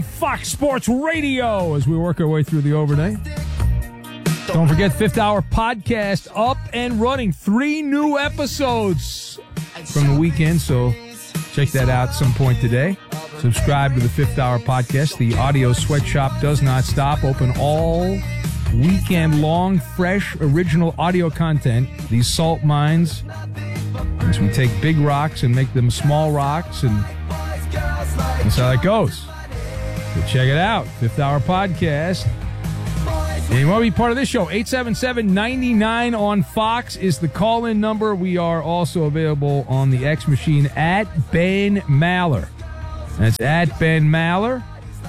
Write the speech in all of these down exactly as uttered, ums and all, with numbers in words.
on Fox Sports Radio as we work our way through the overnight. Don't forget, Fifth Hour Podcast up and running. Three new episodes from the weekend, so check that out some point today. Subscribe to the Fifth Hour Podcast. The audio sweatshop does not stop. Open all weekend long, fresh, original audio content. These salt mines, as we take big rocks and make them small rocks, and that's how it goes. So check it out. Fifth Hour Podcast. And you want to be part of this show? eight seven seven, nine nine on Fox is the call-in number. We are also available on the X machine at Ben Maller. That's at Ben Maller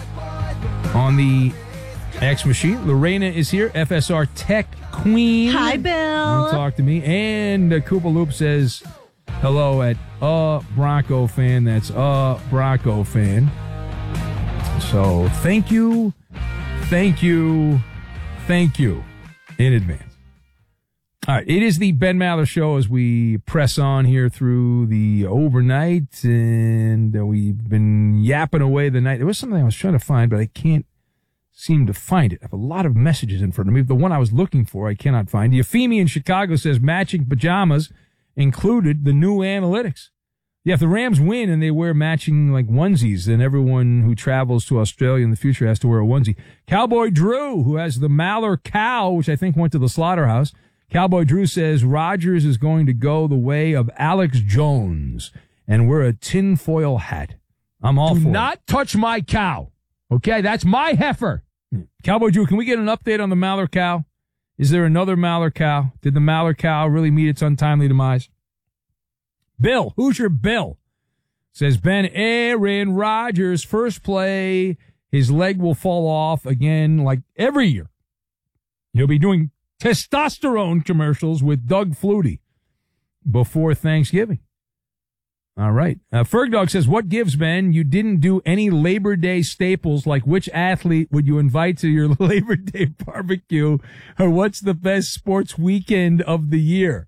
on the X machine. Lorena is here, F S R Tech Queen. Hi, Bill. Don't talk to me. And uh, Koopa Loop says hello at a Bronco fan. That's a Bronco fan. So thank you, thank you, thank you in advance. All right, it is the Ben Maller Show as we press on here through the overnight, and uh, we've been yapping away the night. There was something I was trying to find, but I can't seem to find it. I have a lot of messages in front of me. The one I was looking for, I cannot find. Yafimi in Chicago says matching pajamas included the new analytics. Yeah, if the Rams win and they wear matching like onesies, then everyone who travels to Australia in the future has to wear a onesie. Cowboy Drew, who has the Maller cow, which I think went to the slaughterhouse. Cowboy Drew says Rodgers is going to go the way of Alex Jones and wear a tinfoil hat. I'm all Do for it. Do not touch my cow. Okay, that's my heifer. Cowboy Drew, can we get an update on the Maller cow? Is there another Maller cow? Did the Maller cow really meet its untimely demise? Bill, who's your Bill? Says Ben, Aaron Rodgers, first play, his leg will fall off again like every year. He'll be doing testosterone commercials with Doug Flutie before Thanksgiving. All right. Uh, Fergdog says, what gives, Ben? You didn't do any Labor Day staples, like which athlete would you invite to your Labor Day barbecue, or what's the best sports weekend of the year?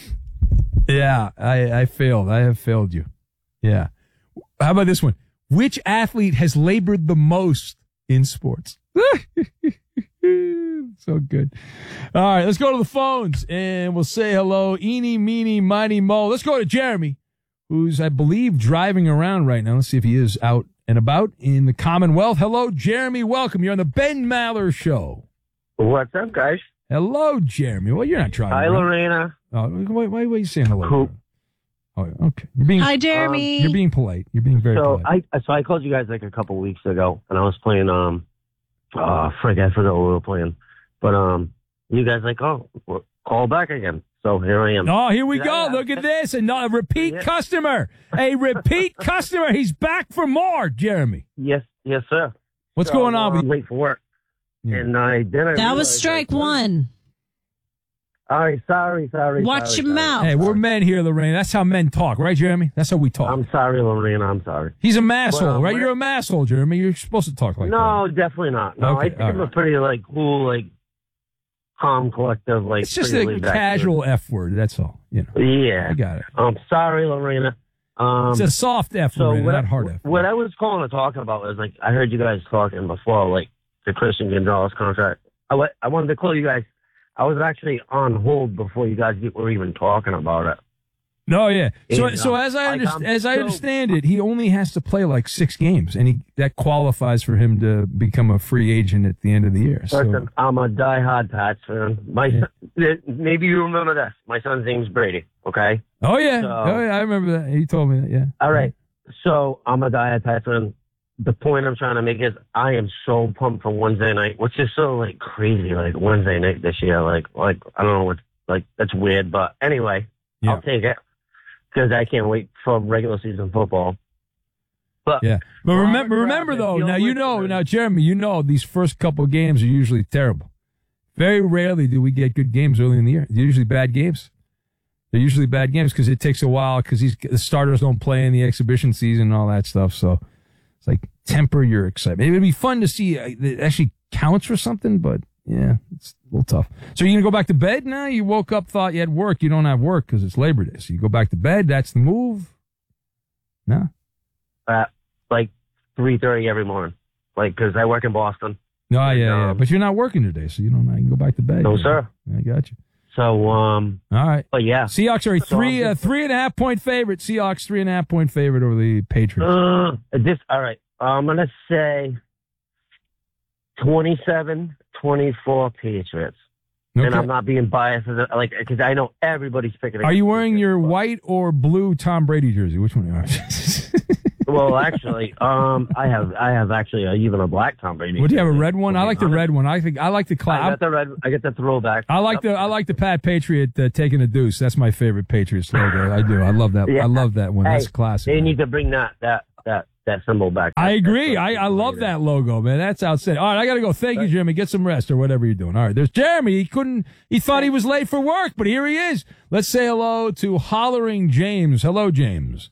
Yeah, I, I failed. I have failed you. Yeah. How about this one? Which athlete has labored the most in sports? So good. All right, let's go to the phones, and we'll say hello. Eeny, meeny, miny, mo. Let's go to Jeremy, who's, I believe, driving around right now. Let's see if he is out and about in the Commonwealth. Hello, Jeremy. Welcome. You're on the Ben Maller Show. What's up, guys? Hello, Jeremy. Well, you're not driving Hi, around. Lorena. Oh, why, why, why are you saying hello? Cool. Oh, okay. You're being, Hi, Jeremy. um, you're being polite. You're being very So polite. I so I called you guys like a couple weeks ago, and I was playing um, uh, frick, I forgot what we were playing, but um, you guys like, oh, well, call back again. So here I am. Oh, here we Yeah, go. yeah. Look at this. And a repeat Yeah. customer. A repeat customer. He's back for more, Jeremy. Yes, yes, sir. What's So, going on? uh, with you? late for work, Yeah. and I then I That was realized, strike like, one. All right, sorry, sorry. Watch sorry, your sorry. mouth. Hey, we're men here, Lorraine. That's how men talk, right, Jeremy? That's how we talk. I'm sorry, Lorena. I'm sorry. He's a masshole, Well, right? we're- You're a masshole, Jeremy. You're supposed to talk like no, that. definitely not. No, Okay, I think all I'm a right. pretty like cool, like calm, collective, like It's just pretty a laid back casual F word. That's all. You know. dude. Yeah. I got it. Um, sorry, Lorena. Um, It's a soft F so word, what, not I, hard F. what I was calling to talk about was like I heard you guys talking before, like the Christian Gonzalez contract. I wa- I wanted to call you guys. I was actually on hold before you guys were even talking about it. No, yeah. So, And, so um, as I like, underst- I'm as I so- understand it, he only has to play like six games, and he that qualifies for him to become a free agent at the end of the year. So, Listen, I'm a diehard Pats fan. My Yeah. son, maybe you remember this. My son's name's Brady. Okay. oh yeah, So- oh yeah, I remember that. He told me that. Yeah. All right. So I'm a diehard Pats fan. The point I'm trying to make is I am so pumped for Wednesday night, which is so like crazy, like Wednesday night this year. Like, like I don't know what, like that's weird, but anyway, Yeah. I'll take it because I can't wait for regular season football. But Yeah, but Well, remember, I'd remember rather though. deal Now you with know. it. Now Jeremy, you know these first couple of games are usually terrible. Very rarely do we get good games early in the year. They're usually bad games. They're usually bad games because it takes a while because these the starters don't play in the exhibition season and all that stuff. So it's like temper your excitement. It would be fun to see uh, it actually counts for something, but yeah, it's a little tough. So you're gonna go back to bed now? You woke up, thought you had work. You don't have work because it's Labor Day. So you go back to bed. That's the move. No. at like three thirty every morning. like because I work in Boston. No, yeah, yeah. Um, But you're not working today, so you don't. I can go back to bed. No, yeah. sir. I got you. So, um, All right. but yeah, Seahawks are a So three, I'm uh, just- three and a half point favorite. Seahawks three and a half point favorite over the Patriots. uh, this all right. I'm gonna say twenty-seven twenty-four Patriots, Okay. and I'm not being biased, as a, like because I know everybody's picking. Are you wearing Patriots, your but- white or blue Tom Brady jersey? Which one are you? Well, actually, um, I have I have actually a, even a black Tom Brady. What do you have? A jersey, red one? to I be like the honest. red one. I think I like the I cloud. got the red. I get the throwback. I like the Yep. I like the Pat Patriot uh, taking a deuce. That's my favorite Patriots logo. I do. I love that. Yeah. I love that one. That's Hey, classic. They need to bring that that that that symbol back. I That- agree. that's I, I love what- that logo, man. That's outstanding. All right, I got to go. Thank you, Jeremy. Get some rest or whatever you're doing. All right, there's Jeremy. He couldn't, he thought he was late for work, but here he is. Let's say hello to Hollering James. Hello, James.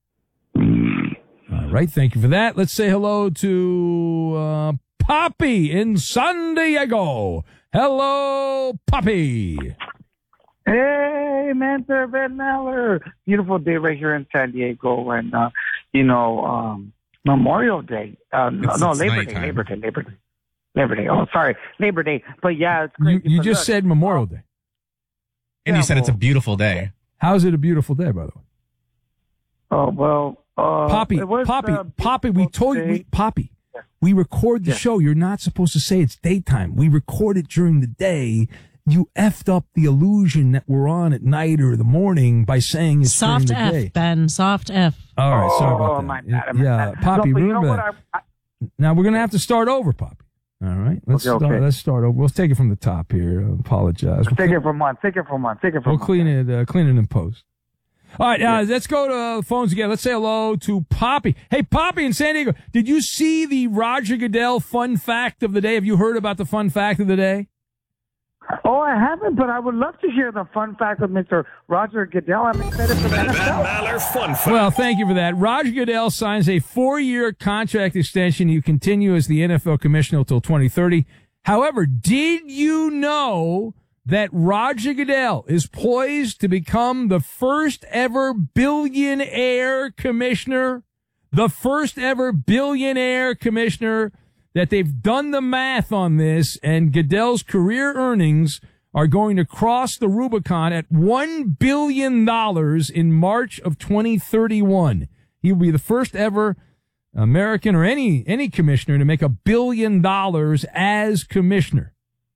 All right, thank you for that. Let's say hello to uh, Poppy in San Diego. Hello, Poppy. Hey, Mentor Van Meller. Beautiful day right here in San Diego. And, uh, you know, um, Memorial Day. Uh, no, It's- no it's Labor nighttime. Day, Labor Day, Labor Day. Labor Day. Oh, sorry. Labor Day. But, yeah, it's You, crazy. you But just look, said Memorial Day. And Yeah, you said it's a well- beautiful day. How's it a beautiful day, by the way? Oh, well. Uh, Poppy, it was, Poppy, uh, Poppy, we beautiful told you, day. we, Poppy, we record the Yeah. show. You're not supposed to say it's daytime. We record it during the day. You effed up the illusion that we're on at night or the morning by saying it's Soft during the F, day. Ben. Soft F. All right, sorry about Oh, that. my bad, my yeah, bad. Poppy, No, but you know remember what? that. I, I, Now we're gonna have to start over, Poppy. All right, let's Okay, start. okay. Let's start over. We'll take it from the top here. I apologize. We'll, take it from one. Take it from one. Take it from we'll one. clean it. Uh, clean it in post. All right, uh, let's go to the phones again. Let's say hello to Poppy. Hey, Poppy in San Diego. Did you see the Roger Goodell fun fact of the day? Have you heard about the fun fact of the day? Oh, I haven't, but I would love to hear the fun fact with Mister Roger Goodell. I'm excited for the N F L. Maller fun fact. Well, thank you for that. Roger Goodell signs a four-year contract extension. You continue as the N F L commissioner until twenty thirty. However, did you know that Roger Goodell is poised to become the first ever billionaire commissioner? The first ever billionaire commissioner, that they've done the math on this, and Goodell's career earnings are going to cross the Rubicon at one billion dollars in March of twenty thirty-one. He will be the first ever American or any any commissioner to make a billion dollars as commissioner.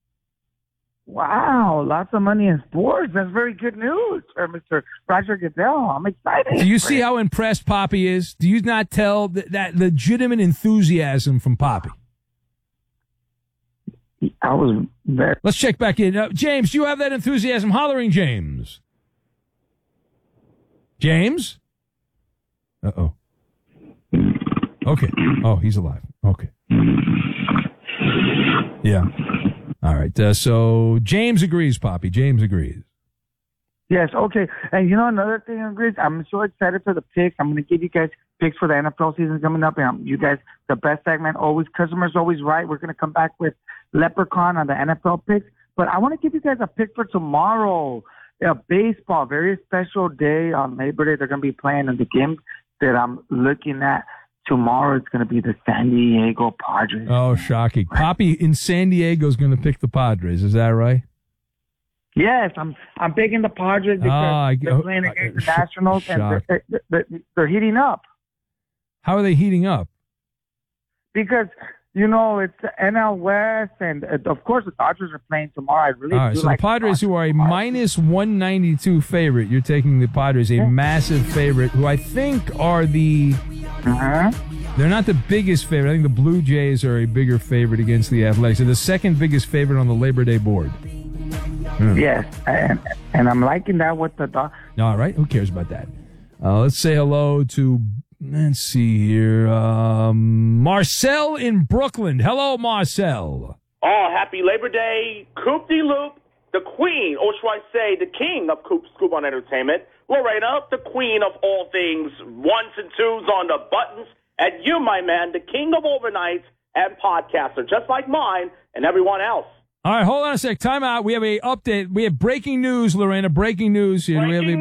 Wow, lots of money in sports. That's very good news for Mister Roger Goodell. I'm excited. Do you see how impressed Poppy is? Do you not tell that, that legitimate enthusiasm from Poppy? I was very. Let's check back in. Uh, James, do you have that enthusiasm? Hollering James. James? Uh-oh. Okay. Oh, he's alive. Okay. Yeah. All right. Uh, so James agrees, Poppy. James agrees. Yes, okay. And you know another thing, Grace, I'm so excited for the picks. I'm going to give you guys picks for the N F L season coming up. And you guys, the best segment, always, customers always right. We're going to come back with Leprechaun on the N F L picks. But I want to give you guys a pick for tomorrow. Yeah, baseball, very special day on Labor Day. They're going to be playing in the game that I'm looking at. Tomorrow it's going to be the San Diego Padres. Oh, shocking. Poppy in San Diego is going to pick the Padres. Is that right? Yes, I'm I'm picking the Padres because Ah, I- they're playing oh, against uh, the Nationals sh- and they're, they're, they're heating up. How are they heating up? Because, you know, it's the N L West, and uh, of course the Dodgers are playing tomorrow. I really All right, do so like the Padres, who are a tomorrow. minus one ninety-two favorite, you're taking the Padres, a massive favorite, who I think are the, Uh-huh. they're not the biggest favorite. I think the Blue Jays are a bigger favorite against the Athletics. They're the second biggest favorite on the Labor Day board. Yes, and, and I'm liking that with the Dodgers. All right, who cares about that? Uh, let's say hello to, let's see here, um, Marcel in Brooklyn. Hello, Marcel. Oh, happy Labor Day, Coop de Loop, the queen, or should I say the king of Coop Scoop on Entertainment, Lorena, the queen of all things ones and twos on the buttons, and you, my man, the king of overnights and podcaster, just like mine and everyone else. All right, hold on a sec. Time out. We have a update. We have breaking news, Lorena. Breaking news here. we have a Breaking break- news!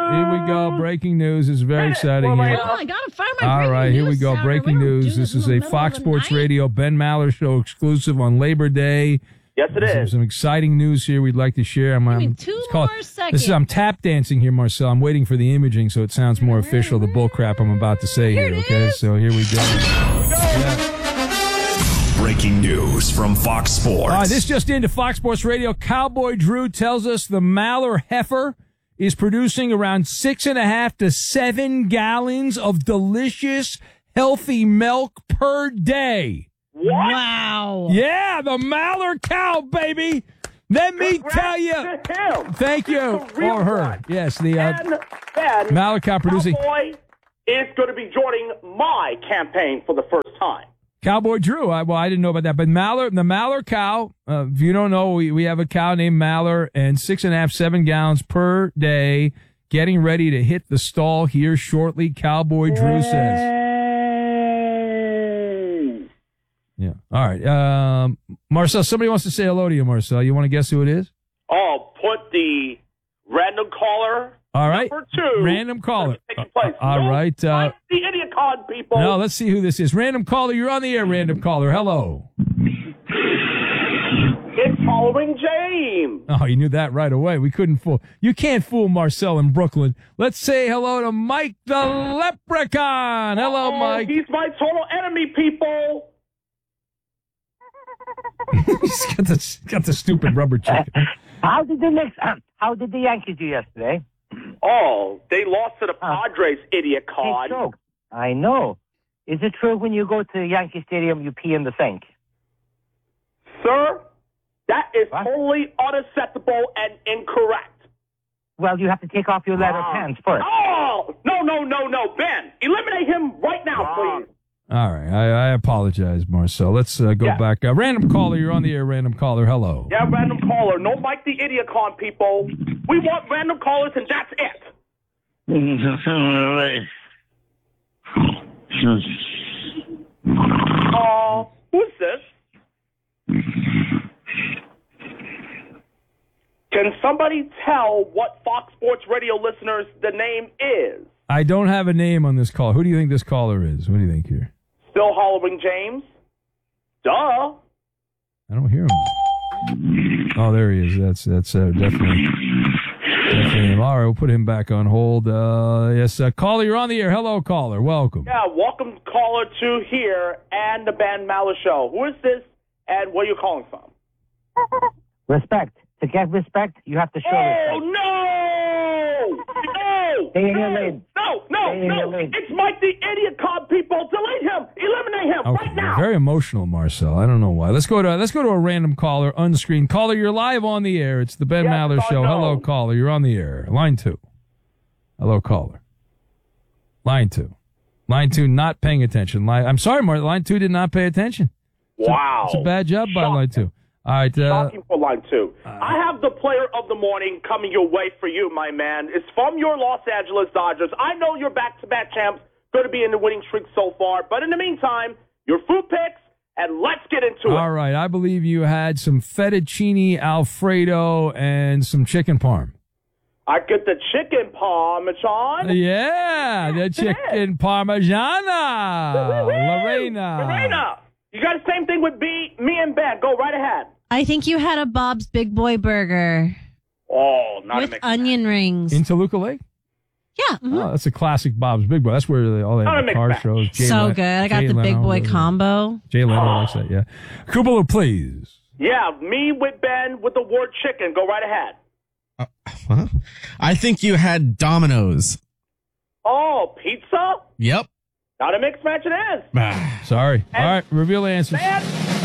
Here we go. Breaking news. This is very exciting here. Oh, I gotta find my All breaking right, here we news go. sounder. Breaking We don't news. do This in is the a middle Fox of the Sports night. Radio Ben Maller Show exclusive on Labor Day. Yes, it Some, is. some exciting news here we'd like to share. I'm, Give I'm me two it's called- more This is seconds. I'm tap dancing here, Marcel. I'm waiting for the imaging so it sounds more official. The bull crap I'm about to say here. Here it Okay, is. so here we go. Breaking news from Fox Sports. All right, this just into Fox Sports Radio. Cowboy Drew tells us the Maller heifer is producing around six and a half to seven gallons of delicious, healthy milk per day. Wow. Yeah, the Maller cow, baby. Let me tell you. Congrats to him. Thank you. He's the real Or her. one. Yes, the uh, And Ben, Maller cow producing. Cowboy is going to be joining my campaign for the first time. Cowboy Drew. I, well, I didn't know about that, but Maller, the Maller cow. Uh, if you don't know, we, we have a cow named Maller, and six and a half, seven gallons per day, getting ready to hit the stall here shortly. Cowboy Drew says. Yeah. All right. Um, Marcel, somebody wants to say hello to you, Marcel. You want to guess who it is? Oh, put the random caller All right. number two. Random caller. Taking place. Uh, all No, right. Uh, I'm the idiot con people. no, let's see who this is. Random caller. You're on the air. Random caller. Hello. It's following James. Oh, you knew that right away. We couldn't fool. You can't fool Marcel in Brooklyn. Let's say hello to Mike the Leprechaun. Hello, Oh, Mike. he's my total enemy, people. He's got the, got the stupid rubber chicken. How did the Knicks, um, how did the Yankees do yesterday? Oh, they lost to the Padres, idiot They con. choked. I know. Is it true when you go to Yankee Stadium you pee in the sink? Sir, that is What? totally unacceptable and incorrect. Well, you have to take off your leather pants first. Oh, no, no, no, no. Ben, eliminate him right now, please. All right. I, I apologize, Marcel. Let's uh, go Yeah. back. Uh, random caller. You're on the air. Random caller. Hello. Yeah, random caller. No Mike the idiot con, people. We want random callers, and that's it. Uh, who's this? Can somebody tell what Fox Sports Radio listeners the name is? I don't have a name on this call. Who do you think this caller is? What do you think here? Still hollering James? Duh. I don't hear him. Oh, there he is. That's that's uh, definitely definitely him. All right, we'll put him back on hold. Uh, yes, uh, caller, you're on the air. Hello, caller. Welcome. Yeah, welcome caller two here and the Ben Maller Show. Who is this and where are you calling from? Respect. To get respect, you have to show Oh, respect. no! No! Stay in your no! lane. No, no, Stay in your no! lane. It's Mike the idiot con, people! Delete him! Eliminate him Okay, right now! very emotional, Marcel. I don't know why. Let's go to let's go to a random caller, unscreened caller. You're live on the air. It's the Ben Yes, Maller I Show. know. Hello, caller. You're on the air. Line two. Hello, caller. Line two. Line two, not paying attention. Line, I'm sorry, Mark. Line two did not pay attention. Wow. It's a bad job by Shocking. line two. All right. Uh, Shocking for line two. I have the player of the morning coming your way for you, my man. It's from your Los Angeles Dodgers. I know you're back-to-back champs, going to be in the winning streak so far. But in the meantime, your food picks, and let's get into it. all right. I believe you had some fettuccine Alfredo and some chicken parm. I get the chicken parmesan. Yeah, the chicken parmigiana. Lorena. Lorena, you got the same thing with B, me and Ben. Go right ahead. I think you had a Bob's Big Boy Burger Oh, not a with mix. onion rings. In Toluca Lake? Yeah. mhm. Oh, that's a classic Bob's Big Boy. That's where they, all they Not a have the mixed car bag. shows. Jay So Leno- good. I got Jay the Big Leno, Boy those- combo. Jay Leno likes that, yeah. Kupalo, please. Yeah, me with Ben with the word chicken. Go right ahead. Huh? I think you had Domino's. Oh, pizza? Yep. Not a mixed match it is. Sorry. All right, reveal the answers. Ben,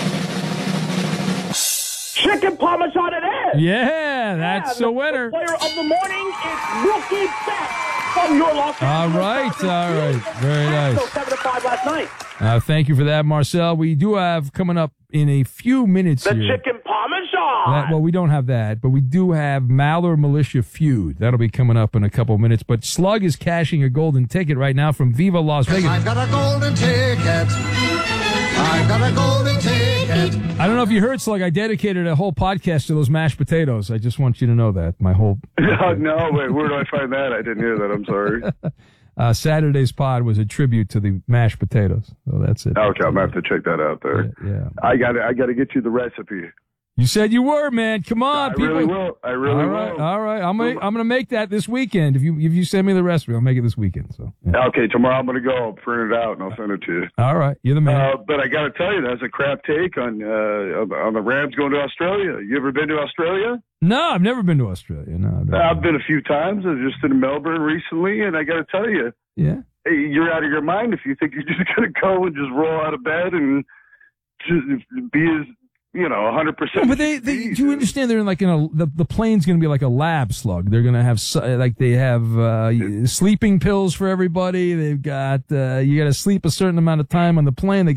chicken parmesan it is. Yeah, that's Yeah, the winner. Player of the morning is Mookie Betts from your Los All Angeles right, Dodgers. all right. Very So nice. seven to five last night. Uh, thank you for that, Marcel. We do have coming up in a few minutes The here. chicken parmesan. That, well, we don't have that, but we do have Maller Militia Feud. That'll be coming up in a couple minutes. But Slug is cashing a golden ticket right now from Viva Las Vegas. I've got a golden ticket. I've got a golden ticket. I don't know if you heard, Slug. I dedicated a whole podcast to those mashed potatoes. I just want you to know that. My whole. No, no, wait, where do I find that? I didn't hear that. I'm sorry. uh, Saturday's pod was a tribute to the mashed potatoes. So that's it. Okay, I'm going to have to check that out there. Yeah. yeah. I got I got to get you the recipe. You said you were, man. Come on, I people. really will. I really all right, will. All right, I'm gonna I'm gonna make that this weekend. If you if you send me the recipe, I'll make it this weekend. So yeah. Okay, tomorrow I'm going to go. I'll print it out and I'll send it to you. All right, you're the man. Uh, but I got to tell you, that's a crap take on uh, on the Rams going to Australia. You ever been to Australia? No, I've never been to Australia. No, I've, never I've been a few times. I was just in Melbourne recently, and I got to tell you, yeah, hey, you're out of your mind if you think you're just going to go and just roll out of bed and just be as you know, one hundred percent. No, but they, they, do you understand? They're in like in a the, the plane's going to be like a lab, Slug. They're going to have like they have uh, sleeping pills for everybody. They've got uh, you got to sleep a certain amount of time on the plane. They